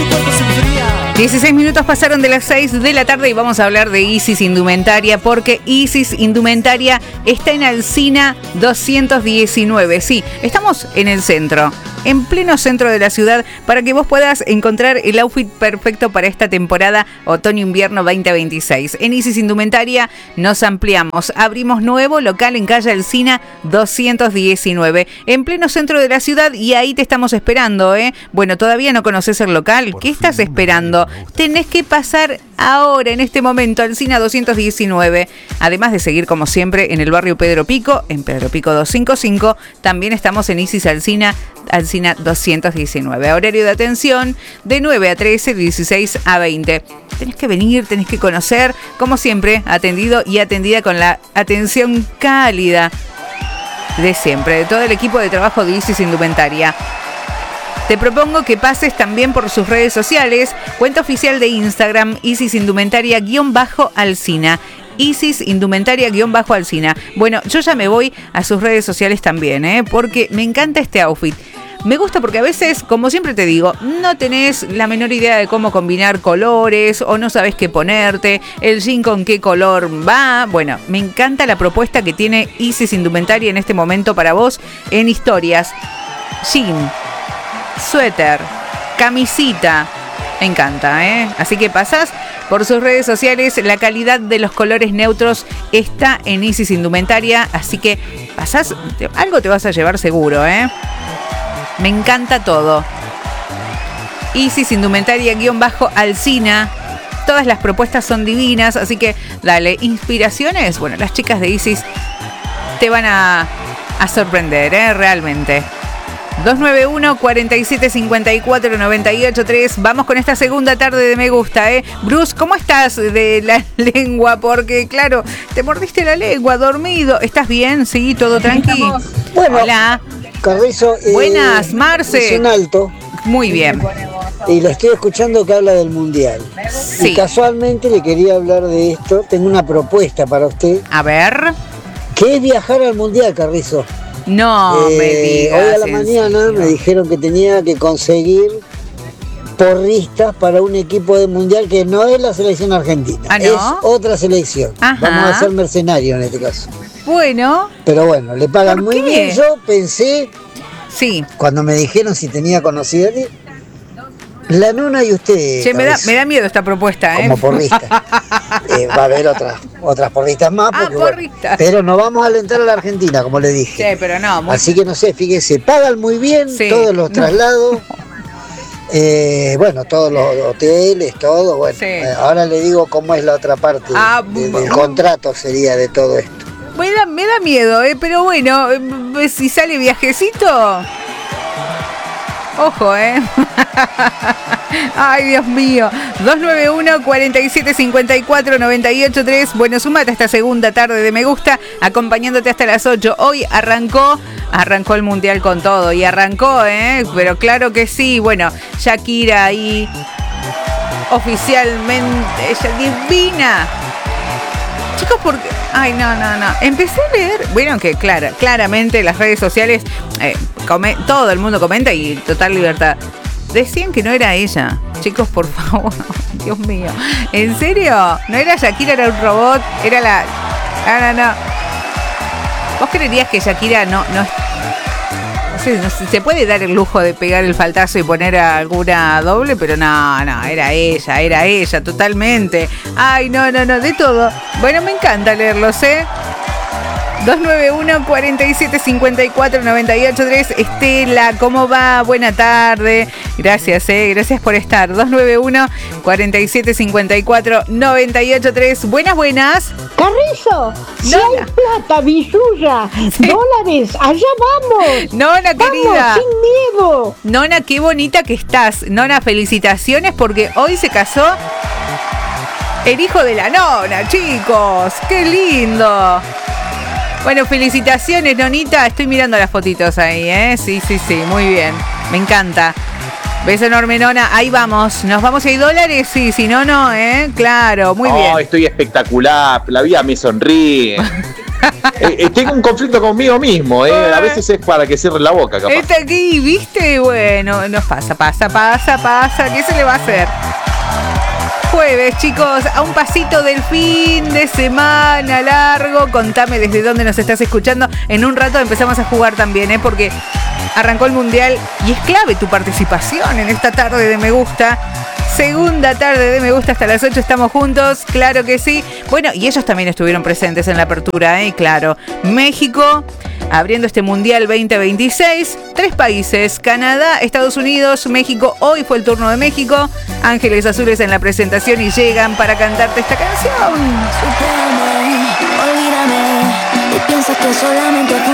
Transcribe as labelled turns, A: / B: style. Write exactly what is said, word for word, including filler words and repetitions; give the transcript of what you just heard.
A: dieciséis minutos pasaron de las seis de la tarde y vamos a hablar de Isis Indumentaria porque Isis Indumentaria está en Alsina doscientos diecinueve. Sí, estamos en el centro, en pleno centro de la ciudad, para que vos puedas encontrar el outfit perfecto para esta temporada otoño-invierno veinte veintiséis. En Isis Indumentaria nos ampliamos, abrimos nuevo local en calle Alsina doscientos diecinueve, en pleno centro de la ciudad, y ahí te estamos esperando, ¿eh? Bueno, ¿todavía no conoces el local? ¿Qué estás esperando? Tenés que pasar ahora, en este momento, Alsina doscientos diecinueve. Además de seguir, como siempre, en el barrio Pedro Pico, en Pedro Pico doscientos cincuenta y cinco, también estamos en Isis Alsina, Alsina doscientos diecinueve. Horario de atención de nueve a trece, dieciséis a veinte. Tenés que venir, tenés que conocer, como siempre, atendido y atendida con la atención cálida de siempre, de todo el equipo de trabajo de Isis Indumentaria. Te propongo que pases también por sus redes sociales, cuenta oficial de Instagram, Isis Indumentaria-Alsina. Isis Indumentaria-Alsina. Bueno, yo ya me voy a sus redes sociales también, ¿eh? Porque me encanta este outfit. Me gusta porque a veces, como siempre te digo, no tenés la menor idea de cómo combinar colores o no sabés qué ponerte, el jean con qué color va. Bueno, me encanta la propuesta que tiene Isis Indumentaria en este momento para vos en historias. Jean, suéter, camisita, me encanta, ¿eh? Así que pasás por sus redes sociales, la calidad de los colores neutros está en Isis Indumentaria, así que pasás, algo te vas a llevar seguro, ¿eh? Me encanta todo. Isis Indumentaria-Alsina. Todas las propuestas son divinas, así que dale, inspiraciones. Bueno, las chicas de Isis te van a, a sorprender, ¿eh? Realmente. dos nueve uno, cuatro siete cinco cuatro, nueve ocho tres. Vamos con esta segunda tarde de Me Gusta, ¿eh? Bruce, ¿cómo estás de la lengua? Porque, claro, te mordiste la lengua, dormido. ¿Estás bien? ¿Sí? ¿Todo tranquilo?
B: Bueno,
A: hola.
B: Carrizo. Eh,
A: Buenas, Marce.
B: Es un alto.
A: Muy bien.
B: Y lo estoy escuchando que habla del Mundial.
A: Sí.
B: Y casualmente le quería hablar de esto. Tengo una propuesta para usted.
A: A ver.
B: ¿Qué es viajar al Mundial, Carrizo?
A: No
B: eh,
A: me digas.
B: Hoy a la mañana serio? me dijeron que tenía que conseguir porristas para un equipo de mundial que no es la selección argentina.
A: ¿Ah, no?
B: Es otra selección.
A: Ajá.
B: Vamos a ser mercenarios en este caso.
A: Bueno.
B: Pero bueno, le pagan muy
A: qué?
B: bien. Yo pensé,
A: sí,
B: cuando me dijeron si tenía conocido, la Nona y usted.
A: Che, me da, me da miedo esta propuesta, ¿eh?
B: Como porrista. eh, va a haber otras otras porristas más. Porque,
A: ah, porristas.
B: Bueno, pero no vamos a alentar a la Argentina, como le dije.
A: Sí, pero no. Muy...
B: Así que no sé, fíjese, pagan muy bien
A: sí.
B: todos los traslados. Eh, bueno, todos los hoteles, todo. Bueno,
A: sí.
B: eh, ahora le digo cómo es la otra parte
A: ah,
B: de, del contrato sería de todo esto.
A: Me da, me da miedo, ¿eh? Pero bueno, si sale viajecito... Ojo, ¿eh? Ay, Dios mío. dos nueve uno, cuatro siete cinco cuatro, nueve ocho tres. Bueno, sumate a esta segunda tarde de Me Gusta, acompañándote hasta las ocho. Hoy arrancó, arrancó el Mundial con todo. Y arrancó, ¿eh? Pero claro que sí. Bueno, Shakira ahí oficialmente, ella divina. Chicos, porque... Ay, no, no, no. Empecé a leer... Bueno, que claro, claramente las redes sociales, eh, come, todo el mundo comenta y total libertad. Decían que no era ella. Chicos, por favor. Dios mío. ¿En serio? No era Shakira, era un robot. Era la... No, no, no. ¿Vos creerías que Shakira no... no No sé, no sé, se puede dar el lujo de pegar el faltazo y poner a alguna doble, pero no, no, era ella, era ella, totalmente. Ay, no, no, no, de todo. Bueno, me encanta leerlos, ¿eh? dos nueve uno, cuatro siete cinco cuatro, nueve ocho tres. Estela, ¿cómo va? Buena tarde. Gracias, eh. Gracias por estar. dos nueve uno, cuatro siete cinco cuatro, nueve ocho tres. Buenas, buenas.
C: Carrizo, si hay plata, bisulla, sí. dólares, allá vamos.
A: Nona,
C: vamos,
A: querida.
C: Sin miedo.
A: Nona, qué bonita que estás. Nona, felicitaciones porque hoy se casó el hijo de la Nona, chicos. Qué lindo. Bueno, felicitaciones, Nonita. Estoy mirando las fotitos ahí, ¿eh? Sí, sí, sí, muy bien. Me encanta. Beso enorme, Nona. Ahí vamos. ¿Nos vamos a ir dólares? Sí, si no, no, ¿eh? Claro, muy
D: oh,
A: bien.
D: Estoy espectacular. La vida me sonríe. eh, eh, tengo un conflicto conmigo mismo, eh. A veces es para que cierre la boca, capaz.
A: Está aquí, ¿viste? Bueno, nos pasa, pasa, pasa, pasa. ¿Qué se le va a hacer? Jueves, chicos, a un pasito del fin de semana largo. Contame desde dónde nos estás escuchando. En un rato empezamos a jugar también, ¿eh? Porque arrancó el Mundial y es clave tu participación en esta tarde de Me Gusta. Segunda tarde de Me Gusta, hasta las ocho estamos juntos, claro que sí. Bueno, y ellos también estuvieron presentes en la apertura, ¿eh? Claro. México, abriendo este Mundial veinte veintiséis. Tres países, Canadá, Estados Unidos, México. Hoy fue el turno de México. Ángeles Azules en la presentación y llegan para cantarte esta canción.
E: Supérame, olvídame, y piensas que solamente